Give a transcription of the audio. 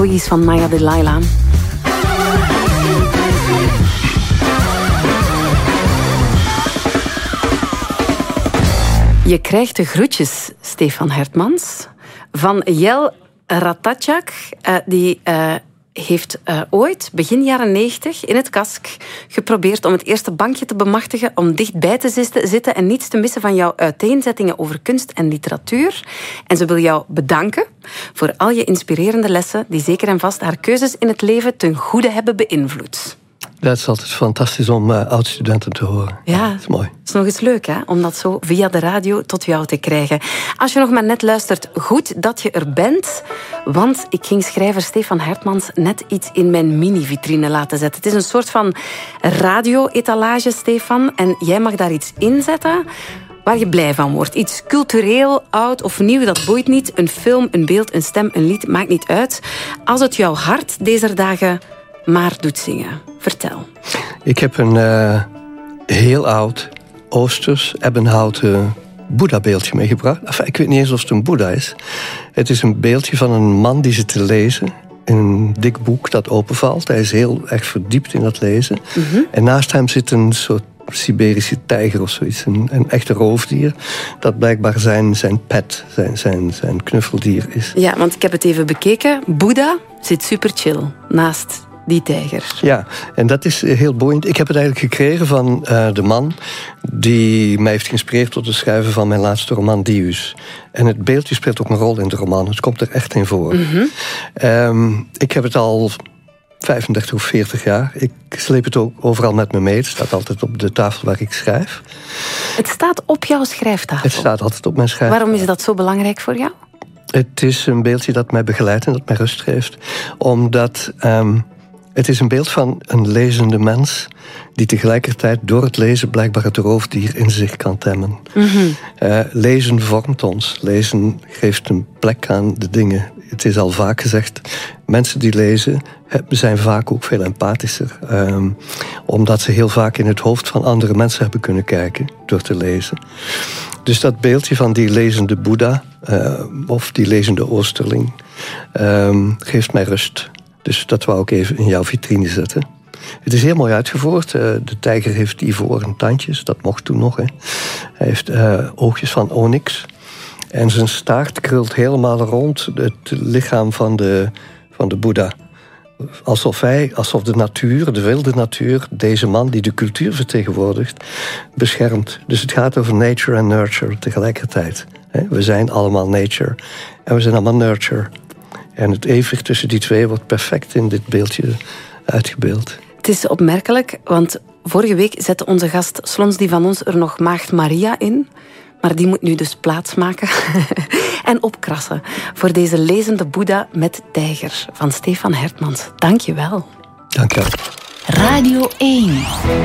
Squeeze van Maya Delilah. Je krijgt de groetjes, Stefan Hertmans, van Jel Ratatjak. Die heeft ooit, begin jaren 90, in het Kask geprobeerd om het eerste bankje te bemachtigen, om dichtbij te zitten en niets te missen van jouw uiteenzettingen over kunst en literatuur. En ze wil jou bedanken voor al je inspirerende lessen die zeker en vast haar keuzes in het leven ten goede hebben beïnvloed. Dat is altijd fantastisch om oud-studenten te horen. Ja, dat is mooi. Het is nog eens leuk, hè, om dat zo via de radio tot jou te krijgen. Als je nog maar net luistert, goed dat je er bent. Want ik ging schrijver Stefan Hertmans net iets in mijn mini-vitrine laten zetten. Het is een soort van radio-etalage, Stefan. En jij mag daar iets in zetten waar je blij van wordt. Iets cultureel, oud of nieuw, dat boeit niet. Een film, een beeld, een stem, een lied, maakt niet uit. Als het jouw hart deze dagen maar doet zingen. Vertel. Ik heb een heel oud Oosters ebbenhouten Boeddha-beeldje meegebracht. Enfin, ik weet niet eens of het een Boeddha is. Het is een beeldje van een man die zit te lezen in een dik boek dat openvalt. Hij is heel erg verdiept in dat lezen. Mm-hmm. En naast hem zit een soort Siberische tijger of zoiets. Een echte roofdier. Dat blijkbaar zijn pet, zijn knuffeldier is. Ja, want ik heb het even bekeken. Boeddha zit super chill naast die tijger. Ja, en dat is heel boeiend. Ik heb het eigenlijk gekregen van de man die mij heeft geïnspireerd tot het schrijven van mijn laatste roman Dius. En het beeldje speelt ook een rol in de roman. Het komt er echt in voor. Mm-hmm. Ik heb het al 35 of 40 jaar. Ik sleep het ook overal met me mee. Het staat altijd op de tafel waar ik schrijf. Het staat op jouw schrijftafel? Het staat altijd op mijn schrijftafel. Waarom is dat zo belangrijk voor jou? Het is een beeldje dat mij begeleidt en dat mij rust geeft. Omdat het is een beeld van een lezende mens die tegelijkertijd door het lezen blijkbaar het roofdier in zich kan temmen. Mm-hmm. Lezen vormt ons. Lezen geeft een plek aan de dingen. Het is al vaak gezegd, mensen die lezen zijn vaak ook veel empathischer. Omdat ze heel vaak in het hoofd van andere mensen hebben kunnen kijken door te lezen. Dus dat beeldje van die lezende Boeddha of die lezende Oosterling geeft mij rust. Dus dat wou ik even in jouw vitrine zetten. Het is heel mooi uitgevoerd. De tijger heeft ivoren tandjes, dat mocht toen nog. Hè. Hij heeft oogjes van onyx. En zijn staart krult helemaal rond het lichaam van de Boeddha. Alsof de natuur, de wilde natuur, deze man die de cultuur vertegenwoordigt, beschermt. Dus het gaat over nature en nurture tegelijkertijd. We zijn allemaal nature en we zijn allemaal nurture. En het evenwicht tussen die twee wordt perfect in dit beeldje uitgebeeld. Het is opmerkelijk, want vorige week zette onze gast Slons die van ons er nog Maagd Maria in. Maar die moet nu dus plaatsmaken en opkrassen voor deze lezende Boeddha met tijger van Stefan Hertmans. Dank je wel. Dank je wel. Radio 1.